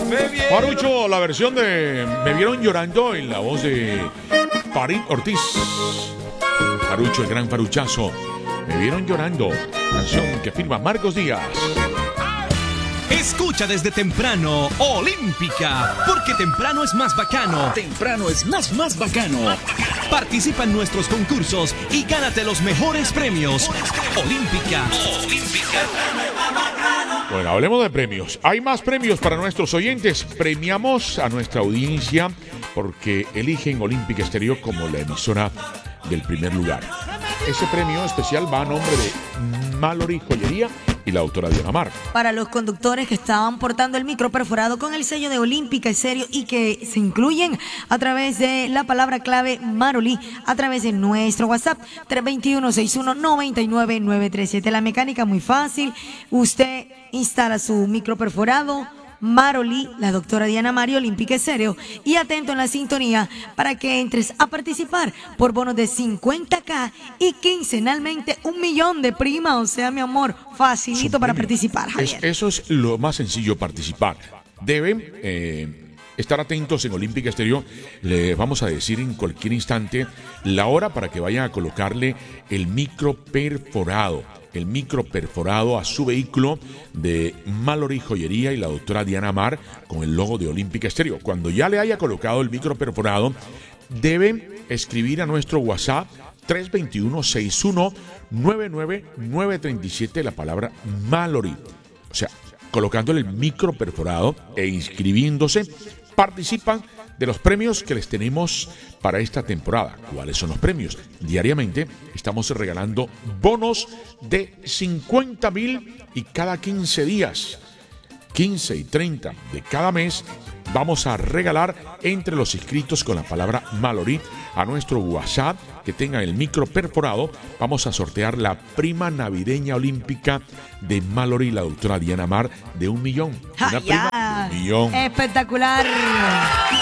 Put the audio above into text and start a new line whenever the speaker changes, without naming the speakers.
Farucho, la versión de Me Vieron Llorando en la voz de Farid Ortiz. Farucho, el gran faruchazo. Me Vieron Llorando, canción que firma Marcos Díaz.
Escucha desde temprano Olímpica, porque temprano es más bacano.
Temprano es más bacano.
Participa en nuestros concursos y gánate los mejores premios. Olímpica.
Bueno, hablemos de premios. Hay más premios para nuestros oyentes. Premiamos a nuestra audiencia porque eligen Olímpica Estéreo como la emisora del primer lugar. Ese premio especial va a nombre de Mallory Joyería y la doctora Diana Mar.
Para los conductores que estaban portando el micro perforado con el sello de Olímpica Estéreo y que se incluyen a través de la palabra clave Marolí, a través de nuestro WhatsApp 321-61-99-937. La mecánica muy fácil. Usted instala su micro perforado, Marolí, la doctora Diana Mario, Olímpica Estéreo, y atento en la sintonía para que entres a participar por bonos de 50K y quincenalmente 1 millón de prima. O sea, mi amor, facilito para participar, Javier.
Eso es lo más sencillo, participar. Deben estar atentos en Olímpica Estéreo. Le vamos a decir en cualquier instante la hora para que vayan a colocarle el micro perforado a su vehículo de Mallory Joyería y la doctora Diana Mar con el logo de Olímpica Estéreo. Cuando ya le haya colocado el micro perforado, deben escribir a nuestro WhatsApp 321-61-99-937 la palabra Mallory. O sea, colocándole el micro perforado e inscribiéndose, participan de los premios que les tenemos para esta temporada. ¿Cuáles son los premios? Diariamente estamos regalando bonos de 50,000 y cada 15 días, 15 y 30 de cada mes, vamos a regalar entre los inscritos con la palabra Mallory a nuestro WhatsApp que tengan el micro perforado. Vamos a sortear la prima navideña olímpica de Mallory y la doctora Diana Mar de 1 millón. Una prima de 1 millón.
Espectacular.